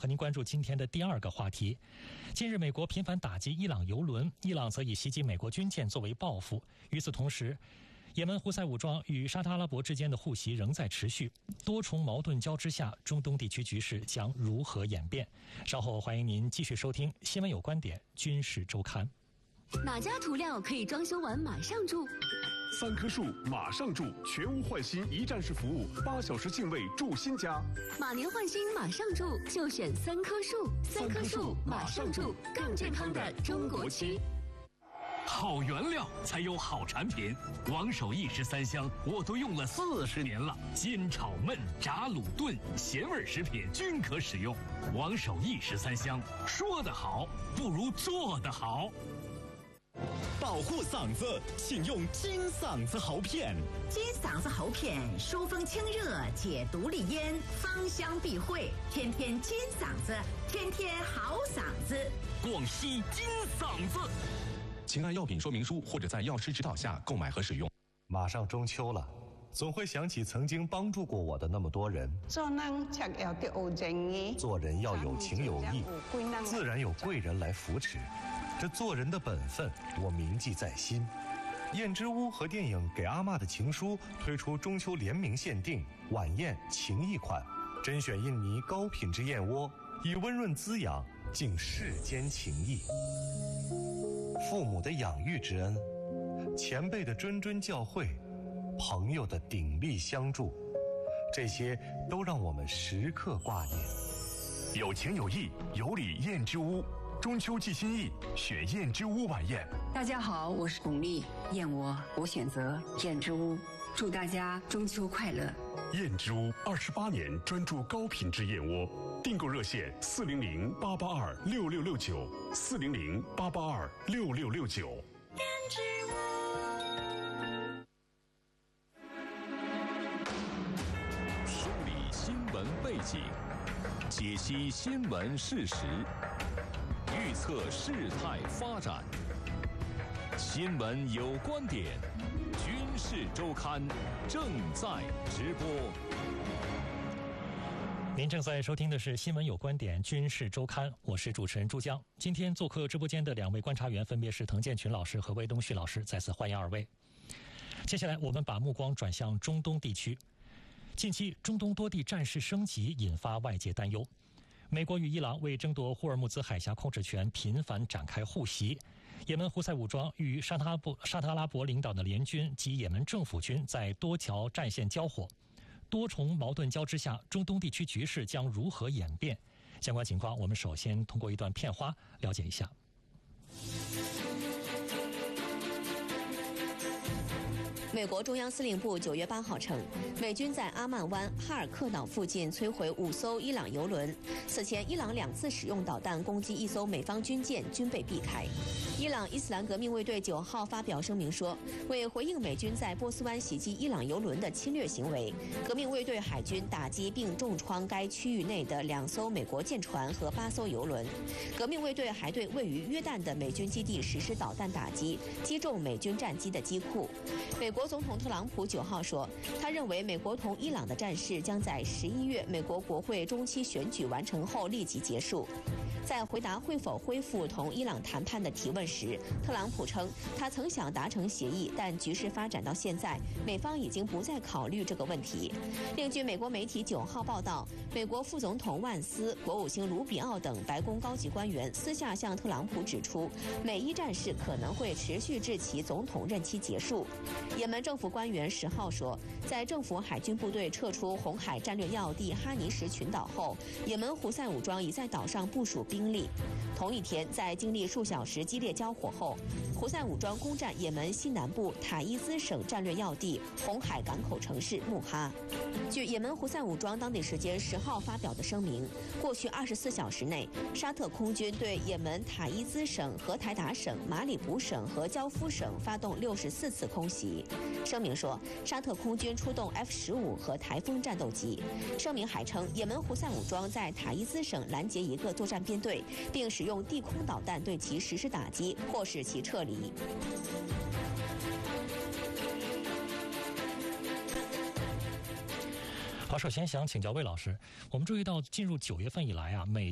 和您关注今天的第二个话题。近日，美国频繁打击伊朗油轮，伊朗则以袭击美国军舰作为报复。与此同时，也门胡塞武装与沙特阿拉伯之间的互袭仍在持续，多重矛盾交织下，中东地区局势将如何演变？稍后欢迎您继续收听《新闻有观点·军事周刊》。 哪家涂料可以装修完马上住 ？3棵树马上住，全屋换新一站式服务，8小时净位住新家。 马年换新马上住，就选3棵树。3棵树马上住，更健康的中国区。 好原料才有好产品，王守义13香我都用了40年了，煎炒焖炸卤炖咸味食品均可使用。王守义13香，说得好不如做得好。 保护嗓子，请用金嗓子喉片。 金嗓子喉片疏风清热，解毒利咽，芳香避秽，天天金嗓子，天天好嗓子。 广西金嗓子。 请按药品说明书或者在药师指导下购买和使用。 马上中秋了，总会想起曾经帮助过我的那么多人。做人要有情有义，自然有贵人来扶持。这做人的本分，我铭记在心。燕之屋和电影《给阿嬷的情书》推出中秋联名限定晚宴情谊款，甄选印尼高品质燕窝，以温润滋养敬世间情谊。父母的养育之恩，前辈的谆谆教诲，朋友的鼎力相助，这些都让我们时刻挂念。 有情有义，有礼燕之屋，中秋寄心意，选燕之屋晚宴。 大家好，我是巩俐，燕窝我选择燕之屋，祝大家中秋快乐。 燕之屋28年专注高品质燕窝，订购热线400-882-6669，400-882-6669。 燕之屋。 梳理新闻背景，解析新闻事实，预测事态发展。新闻有观点，军事周刊正在直播。 您正在收听的是《新闻有观点·军事周刊》，我是主持人朱江。今天做客直播间的2位观察员分别是滕建群老师和魏东旭老师，再次欢迎2位。接下来我们把目光转向中东地区。近期中东多地战事升级，引发外界担忧。美国与伊朗为争夺霍尔木兹海峡控制权频繁展开互袭，也门胡塞武装与沙特阿拉伯领导的联军及也门政府军在多条战线交火，多重矛盾交织下，中东地区局势将如何演变？相关情况，我们首先通过一段片花了解一下。 美国中央司令部9月8号称，美军在阿曼湾哈尔克岛附近摧毁5艘伊朗油轮。此前，伊朗2次使用导弹攻击1艘美方军舰，均被避开。伊朗伊斯兰革命卫队9号发表声明说，为回应美军在波斯湾袭击伊朗油轮的侵略行为，革命卫队海军打击并重创该区域内的2艘美国舰船和8艘油轮。革命卫队还对位于约旦的美军基地实施导弹打击，击中美军战机的机库。美国总统特朗普9号说，他认为美国同伊朗的战事将在11月美国国会中期选举完成后立即结束。在回答会否恢复同伊朗谈判的提问时，特朗普称他曾想达成协议，但局势发展到现在，美方已经不再考虑这个问题。另据美国媒体9号报道，美国副总统万斯、国务卿卢比奥等白宫高级官员私下向特朗普指出，美伊战事可能会持续至其总统任期结束。也门政府官员10号说，在政府海军部队撤出红海战略要地哈尼什群岛后，也门胡塞武装已在岛上部署兵力。同一天，在经历数小时激烈交火后，胡塞武装攻占也门西南部塔伊兹省战略要地红海港口城市穆哈。据也门胡塞武装当地时间10号发表的声明，过去24小时内，沙特空军对也门塔伊兹省、荷台达省、马里卜省和焦夫省发动64次空袭。声明说，沙特空军出动 F-15和台风战斗机。声明还称，也门胡塞武装在塔伊兹省拦截一个作战编队，并使用地空导弹对其实施打击，迫使其撤离。 好，首先想请教魏老师，我们注意到进入9月份以来啊，美